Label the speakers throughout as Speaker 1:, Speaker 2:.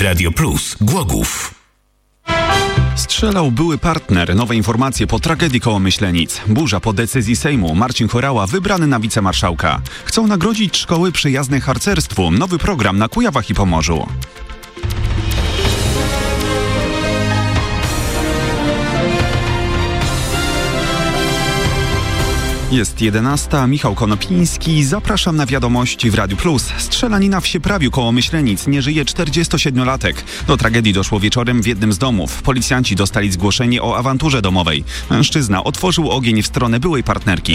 Speaker 1: Radio Plus Głogów.
Speaker 2: Strzelał były partner. Nowe informacje po tragedii koło Myślenic. Burza po decyzji Sejmu. Marcin Horała wybrany na wicemarszałka. Chcą nagrodzić szkoły przyjazne harcerstwu. Nowy program na Kujawach i Pomorzu. Jest 11. Michał Konopiński. Zapraszam na wiadomości w Radiu Plus. Strzelanina w Sieprawiu koło Myślenic. Nie żyje 47-latek. Do tragedii doszło wieczorem w jednym z domów. Policjanci dostali zgłoszenie o awanturze domowej. Mężczyzna otworzył ogień w stronę byłej partnerki.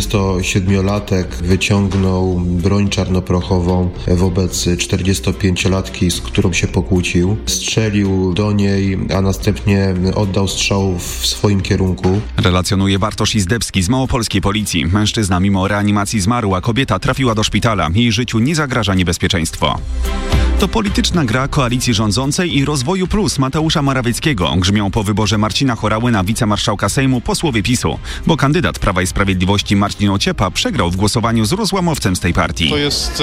Speaker 3: 47-latek wyciągnął broń czarnoprochową wobec 45-latki, z którą się pokłócił. Strzelił do niej, a następnie oddał strzał w swoim kierunku.
Speaker 2: Relacjonuje Bartosz Izdebski z małopolskiej policji. Mężczyzna mimo reanimacji zmarł, a kobieta trafiła do szpitala. Jej życiu nie zagraża niebezpieczeństwo. To polityczna gra koalicji rządzącej i Rozwoju Plus Mateusza Morawieckiego. Grzmią po wyborze Marcina Horały na wicemarszałka Sejmu posłowie PiS-u, bo kandydat Prawa i Sprawiedliwości Marcin Ociepa przegrał w głosowaniu z rozłamowcem z tej partii.
Speaker 4: To jest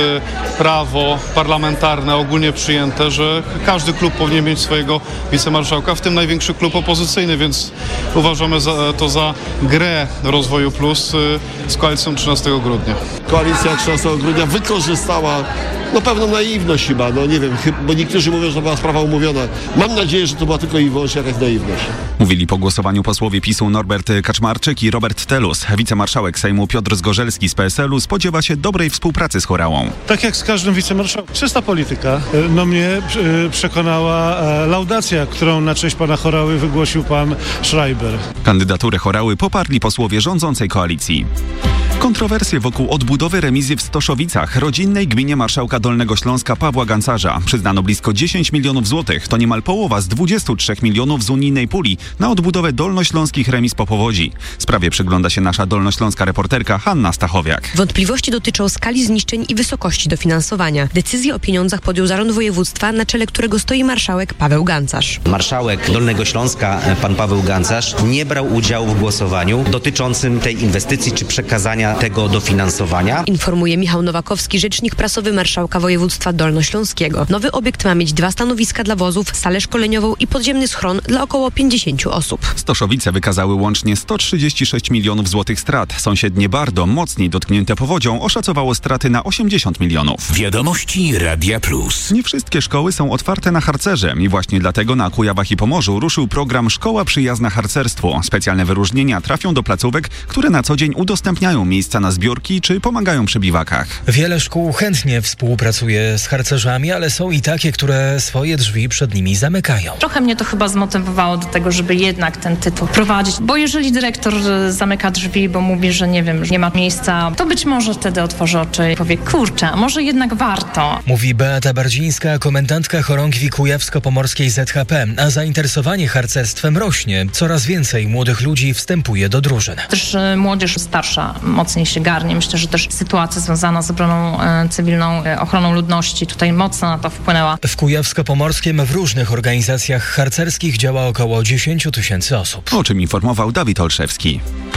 Speaker 4: prawo parlamentarne ogólnie przyjęte, że każdy klub powinien mieć swojego wicemarszałka, w tym największy klub opozycyjny, więc uważamy to za grę Rozwoju Plus z koalicją 13 grudnia.
Speaker 5: Koalicja 13 grudnia wykorzystała pewną naiwność chyba, nie wiem, bo niektórzy mówią, że to była sprawa umówiona. Mam nadzieję, że to była tylko i wyłącznie jakaś naiwność.
Speaker 2: Mówili po głosowaniu posłowie PiS-u Norbert Kaczmarczyk i Robert Telus. Wicemarszałek Sejmu Piotr Zgorzelski z PSL-u spodziewa się dobrej współpracy z Horałą.
Speaker 6: Tak jak z każdym wicemarszałkiem. Czysta polityka. Mnie przekonała laudacja, którą na cześć pana Horały wygłosił pan Schreiber.
Speaker 2: Kandydaturę Horały poparli posłowie rządzącej koalicji. Kontrowersje wokół odbudowy remizy w Stoszowicach, rodzinnej gminie marszałka Dolnego Śląska Pawła Gancarza. Przyznano blisko 10 milionów złotych, to niemal połowa z 23 milionów z unijnej puli na odbudowę dolnośląskich remiz po powodzi. Sprawie przygląda się nasza dolnośląska reporterka Hanna Stachowiak.
Speaker 7: Wątpliwości dotyczą skali zniszczeń i wysokości dofinansowania. Decyzję o pieniądzach podjął zarząd województwa, na czele którego stoi marszałek Paweł Gancarz.
Speaker 8: Marszałek Dolnego Śląska, pan Paweł Gancarz, nie brał udziału w głosowaniu dotyczącym tej inwestycji czy przekazania tego dofinansowania.
Speaker 7: Informuje Michał Nowakowski, rzecznik prasowy marszałka województwa dolnośląskiego. Nowy obiekt ma mieć 2 stanowiska dla wozów, salę szkoleniową i podziemny schron dla około 50 osób.
Speaker 2: Stoszowice wykazały łącznie 136 milionów złotych strat. Sąsiednie Bardo, mocniej dotknięte powodzią, oszacowało straty na 80 milionów.
Speaker 1: Wiadomości Radia Plus.
Speaker 2: Nie wszystkie szkoły są otwarte na harcerze i właśnie dlatego na Kujawach i Pomorzu ruszył program Szkoła Przyjazna Harcerstwu. Specjalne wyróżnienia trafią do placówek, które na co dzień udostępniają miejsca na zbiórki czy pomagają przy biwakach.
Speaker 9: Wiele szkół chętnie współpracuje z harcerzami, ale są i takie, które swoje drzwi przed nimi zamykają.
Speaker 10: Trochę mnie to chyba zmotywowało do tego, żeby jednak ten tytuł prowadzić, bo jeżeli dyrektor zamyka drzwi, bo mówi, że nie wiem, że nie ma miejsca, to być może wtedy otworzy oczy i powie, kurczę, a może jednak warto.
Speaker 9: Mówi Beata Bardzińska, komendantka chorągwi kujawsko-pomorskiej ZHP, a zainteresowanie harcerstwem rośnie. Coraz więcej młodych ludzi wstępuje do drużyn.
Speaker 10: Też młodzież starsza mocniej się garnie. Myślę, że też sytuacja związana z obroną cywilną, ochroną ludności tutaj mocno na to wpłynęła.
Speaker 9: W Kujawsko-Pomorskiem w różnych organizacjach harcerskich działa około 10 000 osób.
Speaker 2: O czym informował Dawid Olszewski.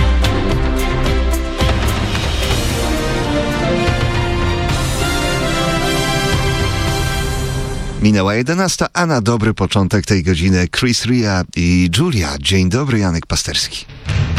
Speaker 11: Minęła 11, a na dobry początek tej godziny Chris Ria i Julia. Dzień dobry, Janek Pasterski.